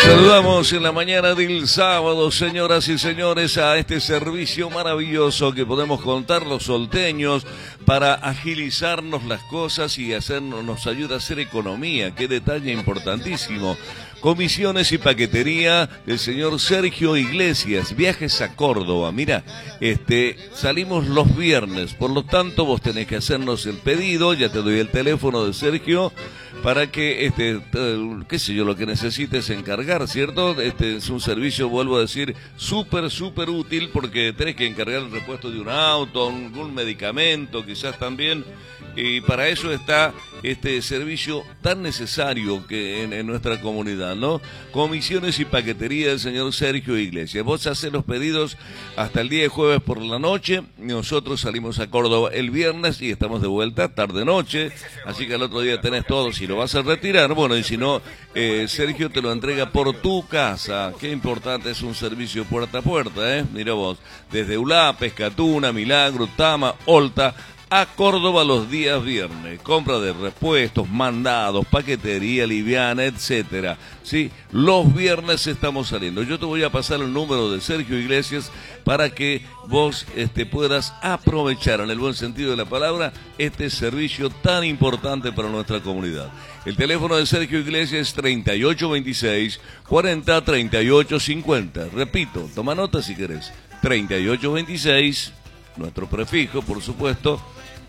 Saludamos en la mañana del sábado, señoras y señores, a este servicio maravilloso que podemos contar los solteños para agilizarnos las cosas y nos ayuda a hacer economía. Qué detalle importantísimo. Comisiones y paquetería del señor Sergio Iglesias, viajes a Córdoba. Mira, salimos los viernes, por lo tanto vos tenés que hacernos el pedido, ya te doy el teléfono de Sergio para que, qué sé yo, lo que necesites encargar, ¿cierto? Es un servicio, vuelvo a decir, súper útil porque tenés que encargar el repuesto de un auto, algún medicamento, quizás también. Y para eso está este servicio tan necesario que en nuestra comunidad, ¿no? Comisiones y paquetería del señor Sergio Iglesias. Vos hacés los pedidos hasta el día de jueves por la noche. Nosotros salimos a Córdoba el viernes y estamos de vuelta tarde-noche. Así que al otro día tenés todo. Si lo vas a retirar, bueno, y si no, Sergio te lo entrega por tu casa. Qué importante es un servicio puerta a puerta, ¿eh? Mira vos, desde Ulá, Pescatuna, Milagro, Tama, Olta, a Córdoba los días viernes, compra de repuestos, mandados, paquetería liviana, etcétera. Sí, los viernes estamos saliendo. Yo te voy a pasar el número de Sergio Iglesias para que vos puedas aprovechar en el buen sentido de la palabra este servicio tan importante para nuestra comunidad. El teléfono de Sergio Iglesias es 3826-403850. Repito, toma nota si querés. 3826, nuestro prefijo, por supuesto,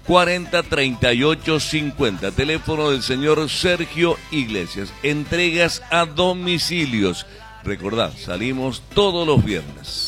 403850, teléfono del señor Sergio Iglesias. Entregas a domicilios. Recordad, salimos todos los viernes.